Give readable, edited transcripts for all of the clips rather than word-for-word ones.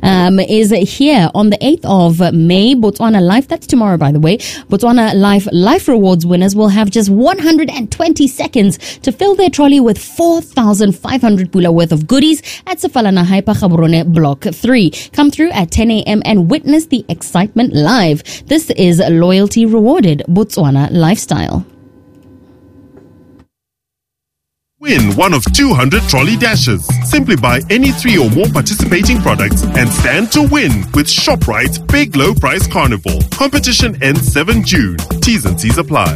is here on the 8th of May. Botswana Life, that's tomorrow by the way. Botswana Life Rewards winners will have just 120 seconds to fill their trolley with 4,500 pula worth of goodies at Sefalana Hyper Gaborone Block 3. Come through at 10 a.m. and witness the excitement live. This is Loyalty Rewarded Botswana Lifestyle. Win one of 200 trolley dashes. Simply buy any 3 or more participating products and stand to win with ShopRite's Big Low Price Carnival. Competition ends 7 June. T's and C's apply.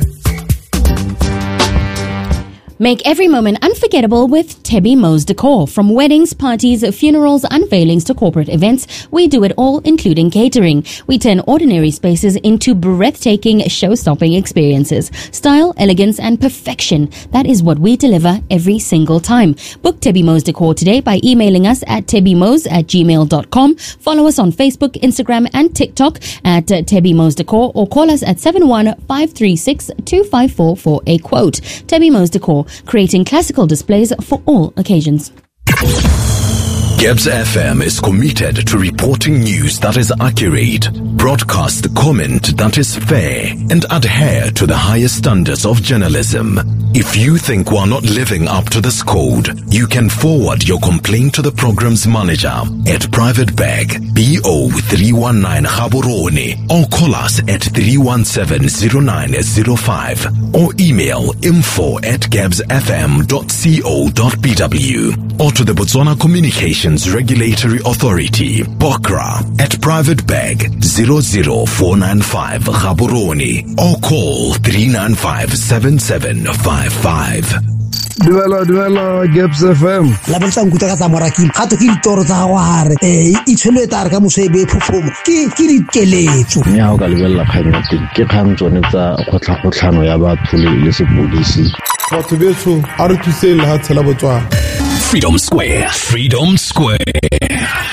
Make every moment unforgettable with Tebi Mo's Decor. From weddings, parties, funerals, unveilings to corporate events, we do it all, including catering. We turn ordinary spaces into breathtaking, show-stopping experiences. Style, elegance, and perfection. That is what we deliver every single time. Book Tebi Mo's Decor today by emailing us at tebimos@gmail.com. Follow us on Facebook, Instagram, and TikTok at Tebi Mo's Decor, or call us at 71536-254 for a quote. Tebi Mo's Decor, creating classical displays for all occasions. Gebs FM is committed to reporting news that is accurate, broadcast comment that is fair, and adhere to the highest standards of journalism. If you think we're not living up to this code, you can forward your complaint to the program's manager at Private Bag BO 319 Gaborone, or call us at 317-0905, or email info@gebsfm.co.bw, or to the Botswana Communications Regulatory Authority, BOCRA, at Private Bag 00495 Gaborone, or call 395-7755. Duela Gebs FM. La bensa nkuta ka tsamaraking gato ke ditoro tsa go are itshwele tare ka mosebe phofoma ke dikeletso nya go ka lebella kganya ke kgang tsone tsa kgotlhagotlhano ya batho le sepodisi batho betso a re thuseng le ha tshela Botswana. Freedom Square.